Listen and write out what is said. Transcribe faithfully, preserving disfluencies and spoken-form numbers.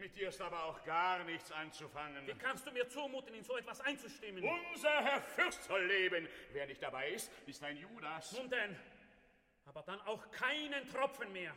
Mit dir ist aber auch gar nichts anzufangen. Wie kannst du mir zumuten, in so etwas einzustimmen? Unser Herr Fürst soll leben. Wer nicht dabei ist, ist ein Judas. Nun denn, aber dann auch keinen Tropfen mehr.